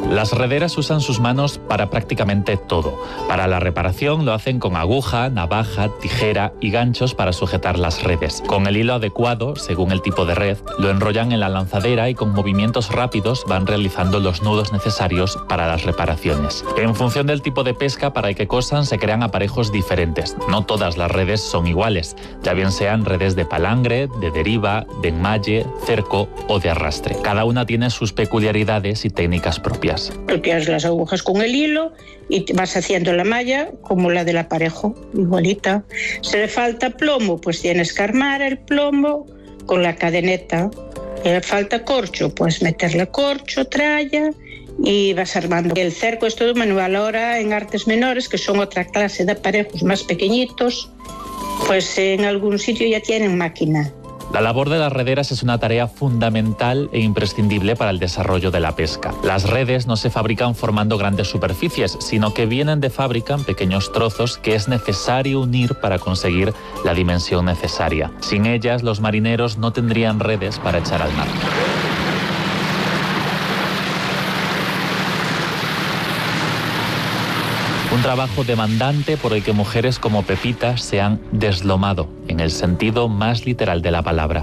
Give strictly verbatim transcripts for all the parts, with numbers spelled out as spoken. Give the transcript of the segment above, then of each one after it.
Las rederas usan sus manos para prácticamente todo. Para la reparación lo hacen con aguja, navaja, tijera y ganchos para sujetar las redes. Con el hilo adecuado, según el tipo de red, lo enrollan en la lanzadera y con movimientos rápidos van realizando los nudos necesarios para las reparaciones. En función del tipo de pesca para el que cosan se crean aparejos diferentes. No todas las redes son iguales, ya bien sean redes de palangre, de deriva, de enmalle, cerco o de arrastre. Cada una tiene sus peculiaridades y técnicas propias. Golpeas las agujas con el hilo y vas haciendo la malla como la del aparejo, igualita. Si le falta plomo, pues tienes que armar el plomo con la cadeneta. Si le falta corcho, pues meterle corcho, tralla y vas armando. El cerco es todo manual. Ahora en artes menores, que son otra clase de aparejos más pequeñitos, pues en algún sitio ya tienen máquina. La labor de las rederas es una tarea fundamental e imprescindible para el desarrollo de la pesca. Las redes no se fabrican formando grandes superficies, sino que vienen de fábrica en pequeños trozos que es necesario unir para conseguir la dimensión necesaria. Sin ellas, los marineros no tendrían redes para echar al mar. Un trabajo demandante por el que mujeres como Pepita se han deslomado, en el sentido más literal de la palabra.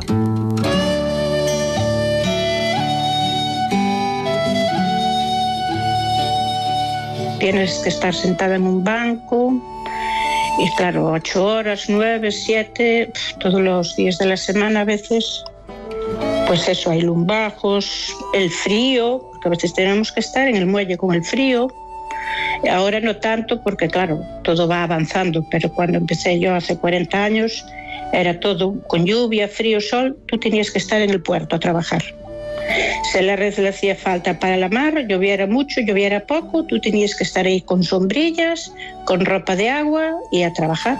Tienes que estar sentada en un banco y claro, ocho horas, nueve, siete, todos los días de la semana a veces. Pues eso, hay lumbajos, el frío, porque a veces tenemos que estar en el muelle con el frío. Ahora no tanto porque, claro, todo va avanzando, pero cuando empecé yo hace cuarenta años era todo con lluvia, frío, sol, tú tenías que estar en el puerto a trabajar. Si la red le hacía falta para la mar, lloviera mucho, lloviera poco, tú tenías que estar ahí con sombrillas, con ropa de agua y a trabajar.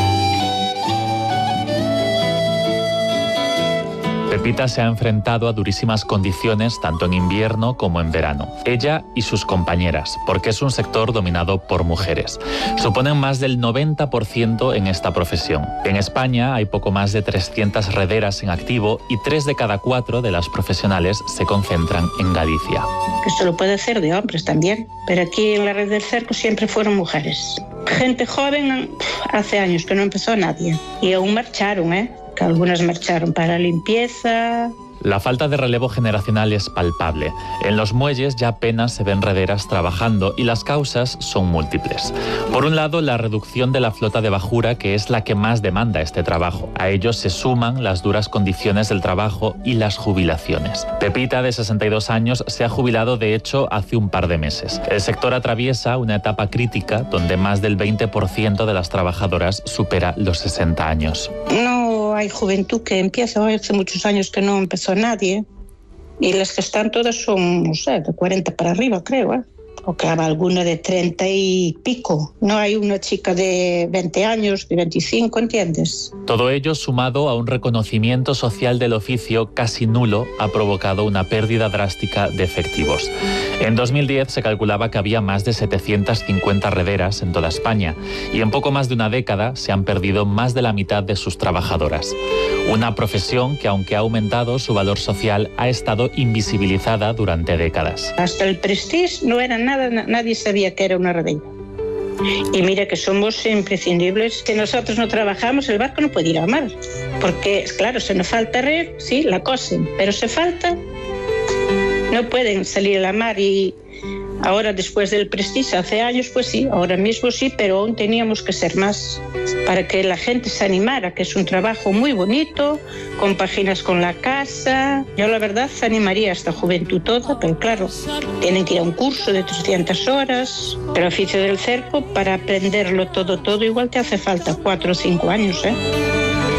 Pepita se ha enfrentado a durísimas condiciones tanto en invierno como en verano. Ella y sus compañeras, porque es un sector dominado por mujeres. Suponen más del noventa por ciento en esta profesión. En España hay poco más de trescientas rederas en activo y tres de cada cuatro de las profesionales se concentran en Galicia. Esto lo puede hacer de hombres también, pero aquí en la red del cerco siempre fueron mujeres. Gente joven, hace años que no empezó nadie. Y aún marcharon, ¿eh? Algunas marcharon para limpieza. La falta de relevo generacional es palpable. En los muelles ya apenas se ven rederas trabajando y las causas son múltiples. Por un lado, la reducción de la flota de bajura, que es la que más demanda este trabajo. A ello se suman las duras condiciones del trabajo y las jubilaciones. Pepita, de sesenta y dos años, se ha jubilado de hecho hace un par de meses. El sector atraviesa una etapa crítica donde más del veinte por ciento de las trabajadoras supera los sesenta años. No hay juventud que empieza, hace muchos años que no empezó nadie, y las que están todas son, no sé, de cuarenta para arriba, creo, ¿eh? O que habrá alguna de treinta y pico. No hay una chica de veinte años, de veinticinco, ¿entiendes? Todo ello, sumado a un reconocimiento social del oficio casi nulo, ha provocado una pérdida drástica de efectivos. En dos mil diez se calculaba que había más de setecientas cincuenta rederas en toda España y en poco más de una década se han perdido más de la mitad de sus trabajadoras. Una profesión que, aunque ha aumentado su valor social, ha estado invisibilizada durante décadas. Hasta el Prestige no era nada, nadie sabía que era una redera. Y mira que somos imprescindibles, que nosotros no trabajamos, el barco no puede ir a mar. Porque, claro, si nos falta red, sí, la cosen, pero si falta, no pueden salir a la mar. Y ahora, después del Prestige, hace años, pues sí, ahora mismo sí, pero aún teníamos que ser más para que la gente se animara, que es un trabajo muy bonito, compaginas con la casa. Yo, la verdad, se animaría a esta juventud toda, pero claro, tienen que ir a un curso de trescientas horas. El oficio del cerco, para aprenderlo todo, todo, igual te hace falta cuatro o cinco años, ¿eh?